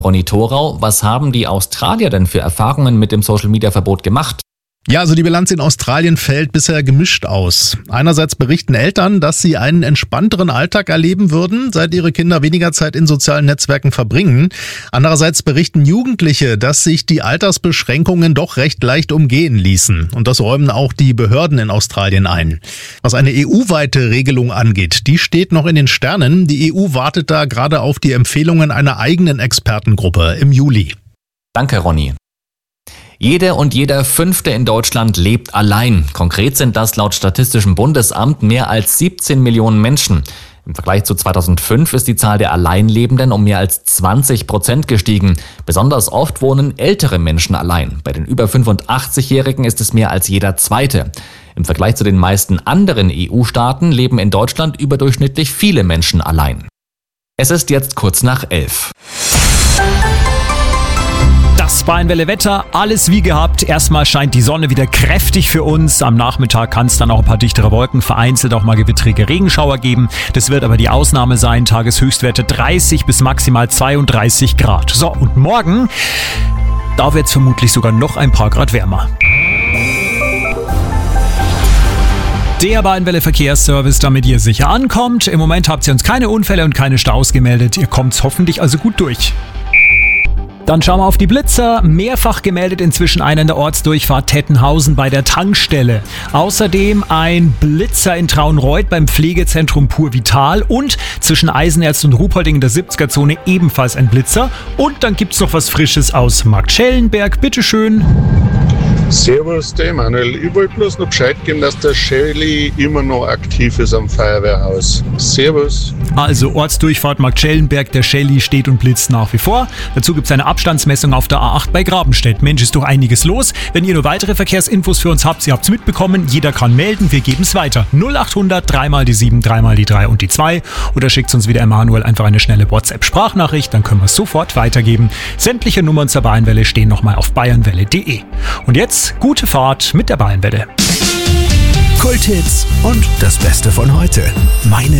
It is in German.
Ronny Thorau, was haben die Australier denn für Erfahrungen mit dem Social-Media-Verbot gemacht? Ja, also die Bilanz in Australien fällt bisher gemischt aus. Einerseits berichten Eltern, dass sie einen entspannteren Alltag erleben würden, seit ihre Kinder weniger Zeit in sozialen Netzwerken verbringen. Andererseits berichten Jugendliche, dass sich die Altersbeschränkungen doch recht leicht umgehen ließen. Und das räumen auch die Behörden in Australien ein. Was eine EU-weite Regelung angeht, die steht noch in den Sternen. Die EU wartet da gerade auf die Empfehlungen einer eigenen Expertengruppe im Juli. Danke, Ronny. Jede und jeder Fünfte in Deutschland lebt allein. Konkret sind das laut Statistischem Bundesamt mehr als 17 Millionen Menschen. Im Vergleich zu 2005 ist die Zahl der Alleinlebenden um mehr als 20% gestiegen. Besonders oft wohnen ältere Menschen allein. Bei den über 85-Jährigen ist es mehr als jeder Zweite. Im Vergleich zu den meisten anderen EU-Staaten leben in Deutschland überdurchschnittlich viele Menschen allein. Es ist jetzt kurz nach 11. Das Bayernwelle-Wetter, alles wie gehabt. Erstmal scheint die Sonne wieder kräftig für uns. Am Nachmittag kann es dann auch ein paar dichtere Wolken, vereinzelt auch mal gewittrige Regenschauer geben. Das wird aber die Ausnahme sein. Tageshöchstwerte 30 bis maximal 32 Grad. So, und morgen, da wird es vermutlich sogar noch ein paar Grad wärmer. Der Bayernwelle-Verkehrsservice, damit ihr sicher ankommt. Im Moment habt ihr uns keine Unfälle und keine Staus gemeldet. Ihr kommt hoffentlich also gut durch. Dann schauen wir auf die Blitzer. Mehrfach gemeldet inzwischen einer in der Ortsdurchfahrt Tettenhausen bei der Tankstelle. Außerdem ein Blitzer in Traunreut beim Pflegezentrum Pur Vital und zwischen Eisenerz und Ruhpolding in der 70er-Zone ebenfalls ein Blitzer. Und dann gibt's noch was Frisches aus Marktschellenberg. Bitteschön. Servus, der Emanuel. Ich wollte bloß noch Bescheid geben, dass der Shelly immer noch aktiv ist am Feuerwehrhaus. Servus. Also Ortsdurchfahrt Marktschellenberg, der Shelly steht und blitzt nach wie vor. Dazu gibt es eine Abstandsmessung auf der A8 bei Grabenstedt. Mensch, ist doch einiges los. Wenn ihr nur weitere Verkehrsinfos für uns habt, ihr habt's mitbekommen, jeder kann melden, wir geben es weiter. 0800 3 mal die 7, 3 mal die 3 und die 2 oder schickt uns wieder Emanuel einfach eine schnelle WhatsApp-Sprachnachricht, dann können wir es sofort weitergeben. Sämtliche Nummern zur Bayernwelle stehen nochmal auf bayernwelle.de. Und jetzt gute Fahrt mit der Bayernwelle. Kulthits und das Beste von heute. Meine